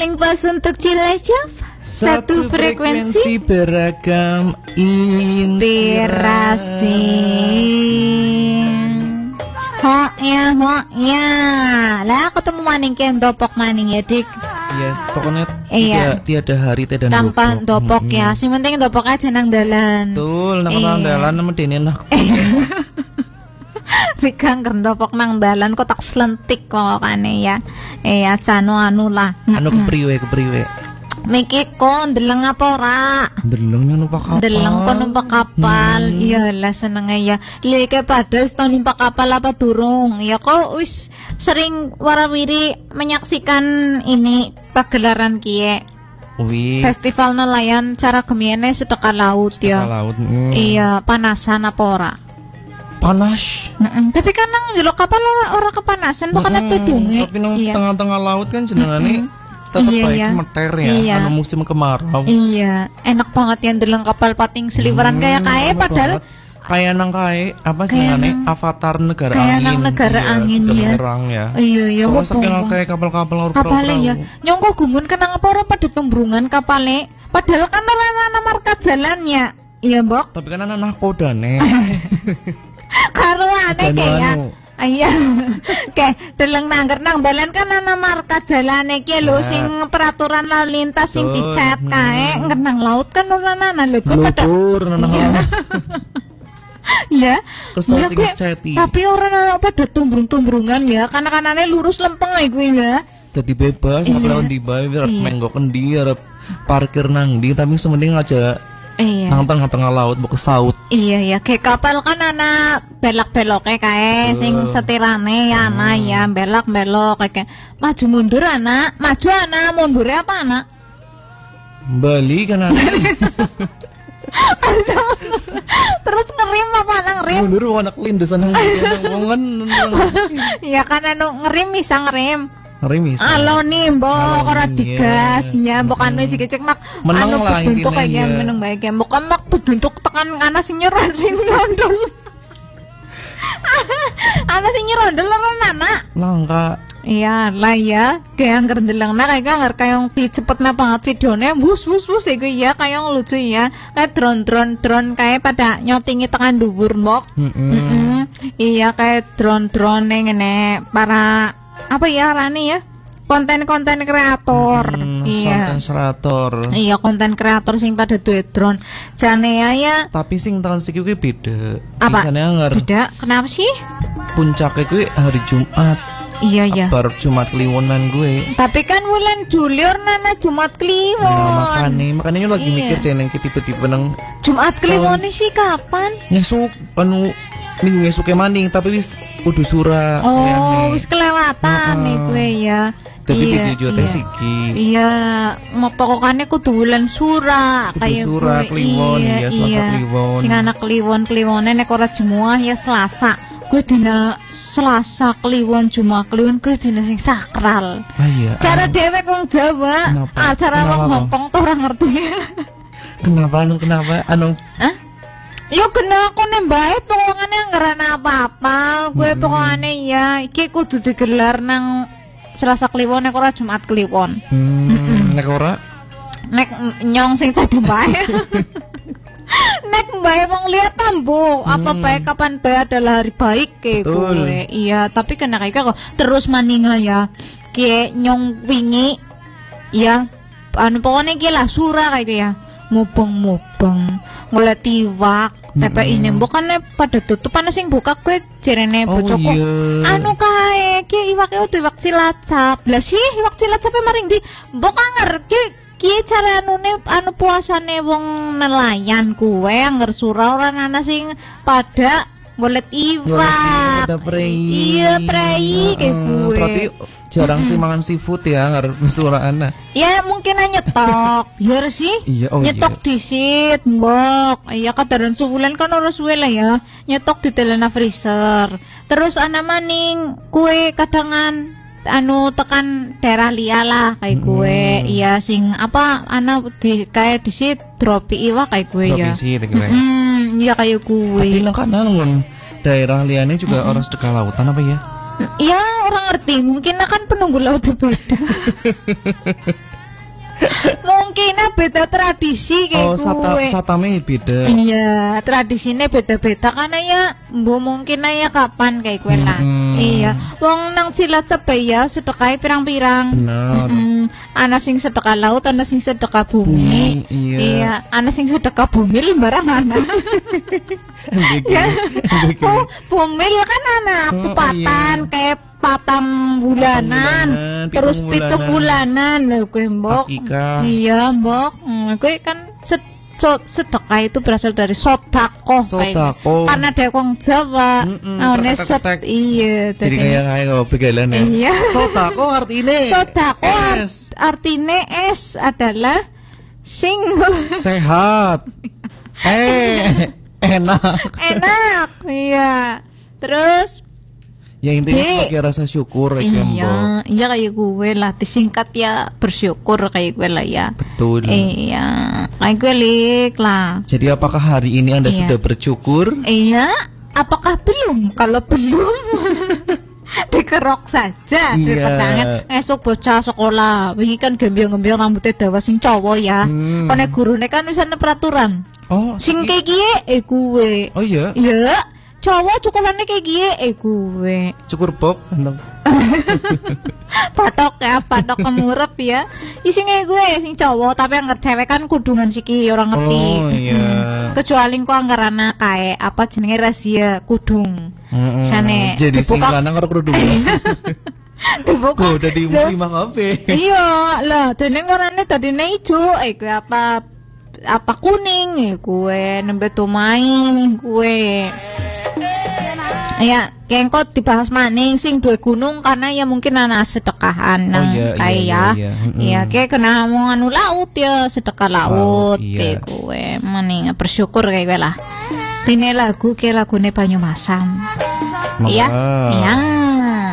paling pas untuk Cilacap. Satu frekuensi beragam inspirasi. Ho ya. Lah ketemu maning ke dopok maning ya dik. Iya, pokoknya tiada hari tiada tanpa dopok ya. Sing penting dopok aja nang dalan. Betul, nang dalan medene nak. Rikang dopok nang dalan kok tak selentik kokane ya. Anu lah. Anu kepriwe. Miki kok ndeleng apa ora? Ndeleng numpak kapal. Ndeleng kok numpak kapal. Iyalah seneng ya. Lek padha numpak kapal apa durung? Ya kok wis sering warawiri menyaksikan ini pagelaran kie. Festival nelayan cara gemene seteka laut ya. Iya, panasan apa ora? Panas. Tapi kan nang jero kapal ora kepanasan, bukan tudunge. Tapi nang tengah-tengah laut kan jenengane tetap baik semeter ya, anu musim kemarau. Iya, enak banget yang deleng kapal pating seliweran kayak padahal kayak nang apa jenengane Avatar negara kayak angin. Kayak nang negara angin ya. Iya, soalnya saking kayak kapal-kapal kapale ya. Nyongko gumun kenang apa ora pada tumbrungan kapale. Padahal kan ora ana marka jalannya. Iya, Mbok. Tapi kan ana nakodane. Karo aneh kayak iya, kayak deleng nangger nang dalan kan ana marka jalane ki lho sing peraturan lalu lintas sing dicet kae ngenang laut kan ora ana lho kok pada ya. Tapi orang pada tumbrung-tumbrungan ya, kanak-kanane lurus lempeng ae kuwi ya. Dadi bebas nek lawan tiba arep menggok endi arep parkir nang ndi tapi sementing aja. Nang tengah-tengah laut mau ke saut. Iya, kayak kapal kan ana belok-beloke kae sing setirane ya ana ya belok-belok kayak maju mundur ana, mundur apa ana? Bali kan ana. Terus ngerim apa nang ngerim? Mundur ana kelindesan nang wongen. Iya kan anu ngerim bisa ngerim. Rimis. Alo nih, Mbok, ora digas ya, mbok anu cek mak anu bentuk kayak meneng bae ya. Mbok mak bentuk tekan ana sing nyeron sing rondol. Ana sing nyerondol ora ana. Langka. Iya, lah ya. Kayak ngerendelangna kayak kayong dicepetna banget videone. Bus iku ya, kayong lucu ya. Kayak drone kayak pada nyotingi tekan dhuwur, Mbok. Iya, kayak drone ngene para apa ya rani ya konten kreator. Konten kreator. Iya, konten kreator sing pada duwe drone jane ya. Tapi sing tahun iki kuwi beda. Apa? Beda kenapa sih? Puncaknya kuwi hari Jumat. Iya. Baru Jumat Kliwonan gue. Tapi kan bulan Juli nana Jumat Kliwon. Makanya lagi mikir deh nang tipe-tipe nang Jumat Kliwon sih kapan? Ngesuk minggu ngesuk maning tapi wis kudu sura. Wis kelewatan nih gue ya. Tapi video siki. Iya, mau pokoknya kudu bulan sura kayak sura Kliwon ya, Selasa Kliwon. Sing anak Kliwon nek ora jemuah ya Selasa. Gue dina Selasa Kliwon, Jumat Kliwon gue dina sing sakral. Iya. Cara dewek wong Jawa, cara wong Hongkong tuh ora ngerti. Kenapa? Hah? Yo kena aku nembae pokoknya nggeran apa-apa. Gue pokoknya ya iki kudu digelar nang Selasa Kliwon nek ora Jumat Kliwon. Nek ora? Nek nyong sing tadi bae. Nek bae wong lihat tambo apa bae kapan bae adalah hari baik ke gue. Iya, tapi kena kayak kok terus maninga ya. Ki nyong wingi ya anu pokoknya ki lah sura kayak ya. Mubeng ngeliat iwak TPI ini bukannya pada tutup ana sing buka gue jerene bojoku anu kae ki iwake iwak cilacap lah sih iwak cilacap maring di mbok anger ki cara anu puasane wong nelayan kuwe anger surau ora ana sing pada ngolet iwak. Iya, prei kayak gue. Berarti jarang sih makan seafood ya, ngarep suaraan. Ya mungkin nyetok. Ya sih. Iya, nyetok disit, Mbok. Iya kadaran sebulan kan ora suwe lah ya. Nyetok di telena freezer. Terus ana maning kue kadangan anu tekan daerah liya lah kayak gue. Iya sing apa ana di kayak disit dropi iwak kayak gue ya. Iya kayak gue. Tapi nang kanan daerah liane juga orang sedekah lautan apa ya? Ya orang ngerti, mungkin akan penunggu laut beda. Mungkin beda tradisi kayak gue. Satame beda. Iya, tradisinya beda-beda karena ya mungkin ya kapan kayak gue lah. Iya, wong nang Cilacap ya sedekah pirang-pirang. Benar. Ana sing sedekah laut, ana sing sedekah bumi. Iya, ana sing sedekah bumi lembarang ana. Bumi kan ana kupatan kayak patang bulanan, terus 7 bulanan lho kowe mbok. Iya mbok, kowe kan sedekah itu berasal dari sodako. Karena ada wong Jawa namanya iya. Jadi kayak begalan ya. Iya. Sodako artinya es adalah sing sehat. Enak. Iya. Terus ya intinya sebagai rasa syukur iya kayak gue lah, disingkat ya bersyukur kayak gue lah ya. Betul. Iya kayak gue lah. Jadi apakah hari ini Anda sudah bersyukur? Iya. Apakah belum? Kalau belum dikerok saja di pertangan. Esok bocah sekolah wingi kan gembyong-gembyong rambutnya dawa sing cowok ya. Kone gurune kan wis ana peraturan. Oh, sing kayak gie gue. Oh iya. Iya. Cowok cukurannya kayak gie gue. Cukur bob entong. Patok kemurep ya. Isinya gue sing cowok tapi yang cewek kan kudungan siki orang ngerti. Oh iya. Kecuali kok anggarana kayak apa jenenge rahasia kudung. Sane. Jadi sing lanang karo kerudung. Dibuka. Udah di muslimah kabeh. Iya, lah dene warnane dadine ijo, gue apa kuning gue nembe main gue. Ya, kengkot dibahas maning sing duwe gunung karena ya mungkin ana sedekahan nang kayak ya. Iya, kayak kena ngomong anu laut ya, sedekah laut kayak gue. Maning bersyukur kayak gue lah. Ini lagu kayak lagune Banyumasan. Iya. Yang